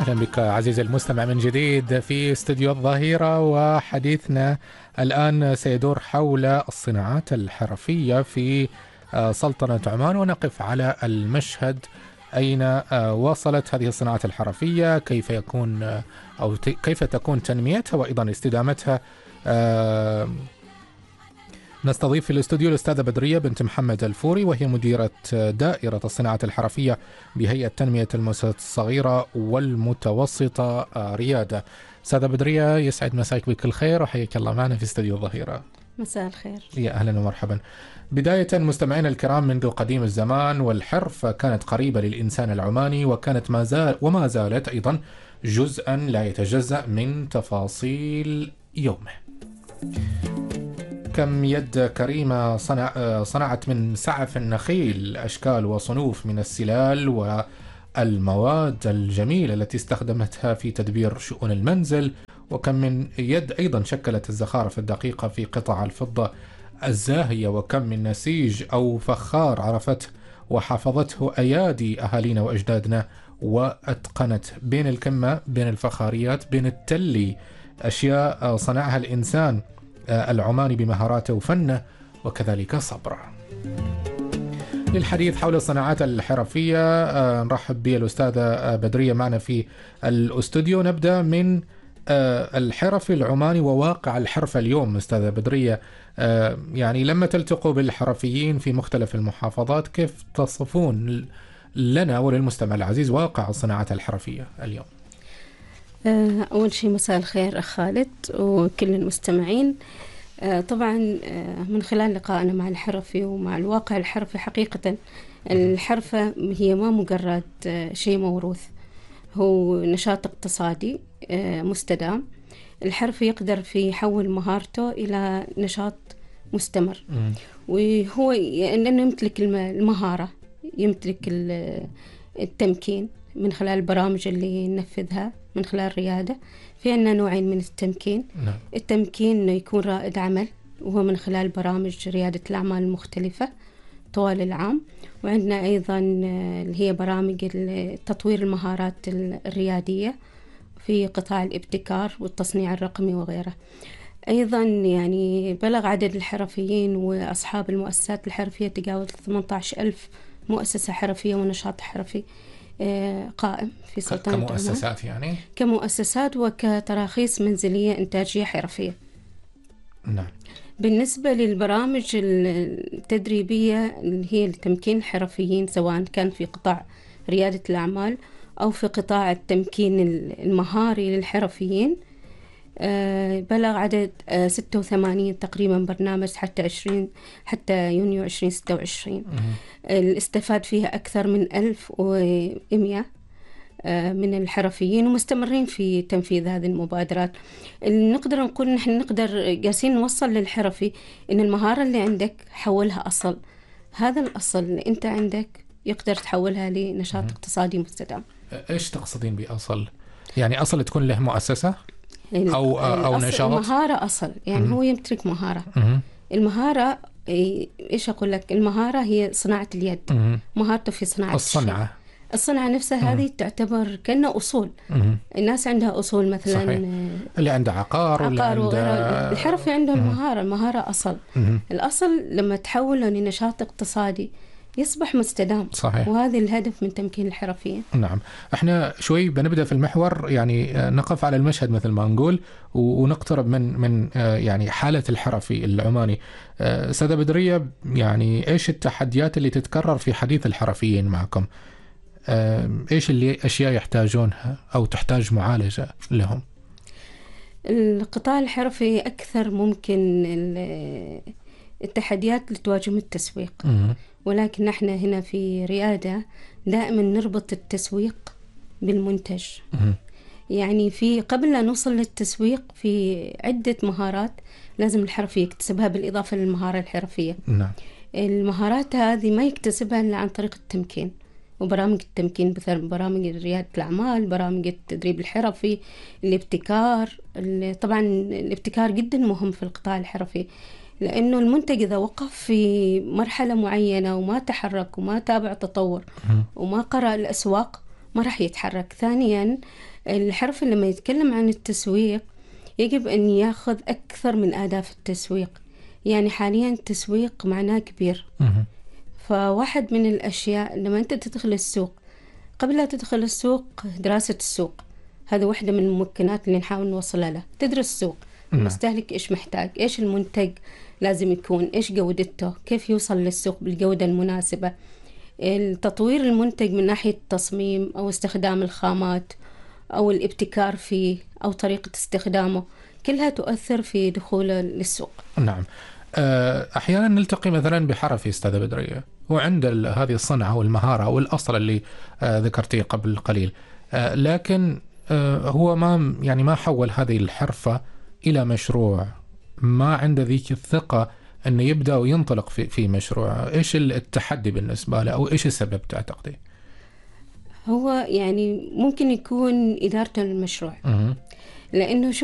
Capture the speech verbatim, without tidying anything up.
أهلا بك عزيزي المستمع من جديد في استوديو الظهيرة، وحديثنا الآن سيدور حول الصناعات الحرفية في سلطنة عمان، ونقف على المشهد أين وصلت هذه الصناعات الحرفية، كيف يكون أو كيف تكون تنميتها وأيضا استدامتها. نستضيف في الاستوديو الأستاذة بدرية بنت محمد الفوري، وهي مديرة دائرة الصناعات الحرفية بهيئة تنمية المؤسسات الصغيرة والمتوسطة ريادة. أستاذة بدرية، يسعد مساك بكل خير وحياك الله معنا في استوديو الظهيرة. مساء الخير. يا أهلا ومرحبا. بداية مستمعينا الكرام، منذ قديم الزمان والحرفة كانت قريبة للإنسان العماني، وكانت ما زال وما زالت أيضا جزءا لا يتجزأ من تفاصيل يومه. كم يد كريمة صنع صنعت من سعف النخيل أشكال وصنوف من السلال والمواد الجميلة التي استخدمتها في تدبير شؤون المنزل، وكم من يد أيضا شكلت الزخارف الدقيقة في قطع الفضة الزاهية، وكم من نسيج أو فخار عرفته وحفظته أيادي أهالينا وأجدادنا، وأتقنت بين الكمة بين الفخاريات بين التلي أشياء صنعها الإنسان العماني بمهاراته وفنه وكذلك صبره. للحديث حول الصناعات الحرفية نرحب بالأستاذة بدرية معنا في الاستوديو. نبدأ من الحرفي العماني وواقع الحرفة اليوم. أستاذة بدرية، يعني لما تلتقوا بالحرفيين في مختلف المحافظات، كيف تصفون لنا وللمستمع العزيز واقع الصناعات الحرفية اليوم؟ أول شيء مساء الخير أخ خالد وكل المستمعين. طبعا من خلال لقائنا مع الحرفي ومع الواقع الحرفي، حقيقة الحرفة هي ما مجرد شيء موروث، هو نشاط اقتصادي مستدام. الحرفي يقدر في يحول مهارته إلى نشاط مستمر، وهو لأنه يمتلك المهارة، يمتلك التمكين من خلال البرامج اللي ننفذها من خلال الريادة. في عندنا نوعين من التمكين. نعم. التمكين إنه يكون رائد عمل، وهو من خلال برامج ريادة الأعمال المختلفة طوال العام، وعندنا أيضا اللي هي برامج تطوير المهارات الريادية في قطاع الابتكار والتصنيع الرقمي وغيره. أيضا يعني بلغ عدد الحرفيين وأصحاب المؤسسات الحرفية تجاوز ثمانية عشر ألف مؤسسة حرفية ونشاط حرفي قائم في سلطنة عمان. كمؤسسات يعني؟ كمؤسسات وكتراخيص منزلية إنتاجية حرفية. نعم. بالنسبة للبرامج التدريبية اللي هي لتمكين الحرفيين، سواء كان في قطاع ريادة الأعمال أو في قطاع التمكين المهاري للحرفيين، بلغ عدد ستة وثمانين تقريبا برنامج حتى عشرين حتى يونيو عشرين ستة وعشرين. الاستفاد فيها أكثر من ألف ومئة من الحرفيين، ومستمرين في تنفيذ هذه المبادرات. نقدر نقول نحن نقدر جالسين نوصل للحرفي إن المهارة اللي عندك حولها أصل، هذا الأصل اللي أنت عندك يقدر تحولها لنشاط م- اقتصادي مستدام. إيش تقصدين بأصل؟ يعني أصل تكون له مؤسسة أو أو نشاط؟ المهارة أصل يعني م- هو يمتلك مهارة. م- المهارة إيش أقول لك؟ المهارة هي صناعة اليد، م- مهارته في صناعة الصنعة الشيء. الصنعة نفسها م- هذه تعتبر كأنها أصول. م- الناس عندها أصول، مثلا صحيح. اللي عنده عقار, عقار واللي عنده الحرفي عنده المهارة. المهارة أصل. م- الأصل لما تحوله لنشاط اقتصادي يصبح مستدام. صحيح. وهذا الهدف من تمكين الحرفيين. نعم. احنا شوي بنبدأ في المحور، يعني نقف على المشهد مثل ما نقول، ونقترب من من يعني حالة الحرفي العماني. سادة بدرية، يعني ايش التحديات اللي تتكرر في حديث الحرفيين معكم؟ ايش اللي اشياء يحتاجونها او تحتاج معالجة لهم؟ القطاع الحرفي اكثر ممكن التحديات اللي تواجههم التسويق. م- ولكن نحن هنا في ريادة دائما نربط التسويق بالمنتج. م- يعني في قبل لا نوصل للتسويق في عدة مهارات لازم الحرفي يكتسبها بالإضافة للمهارة الحرفية. نعم. المهارات هذه ما يكتسبها إلا عن طريق التمكين وبرامج التمكين، مثل برامج ريادة الأعمال، برامج التدريب الحرفي، الابتكار. طبعا الابتكار جدا مهم في القطاع الحرفي، لأنه المنتج إذا وقف في مرحلة معينة وما تحرك وما تابع تطور وما قرأ الأسواق ما راح يتحرك. ثانيا الحرفي لما يتكلم عن التسويق يجب أن يأخذ أكثر من أهداف التسويق. يعني حاليا التسويق معناه كبير. فواحد من الأشياء لما أنت تدخل السوق، قبل لا تدخل السوق دراسة السوق، هذا واحدة من الممكنات اللي نحاول نوصلها له. تدرس السوق، المستهلك إيش محتاج، إيش المنتج لازم يكون، إيش جودته، كيف يوصل للسوق بالجودة المناسبة. التطوير المنتج من ناحية التصميم أو استخدام الخامات أو الابتكار فيه أو طريقة استخدامه، كلها تؤثر في دخوله للسوق. نعم. أحيانا نلتقي مثلا بحرفي أستاذة بدرية وعند هذه الصنعة والمهارة والأصل اللي ذكرتيه قبل قليل، لكن هو ما يعني ما حول هذه الحرفة إلى مشروع، ما عنده ذيك الثقة أنه يبدأ وينطلق في في مشروع. إيش التحدي بالنسبة له أو إيش السبب تعتقدي؟ هو يعني ممكن يكون إدارة المشروع، لأنه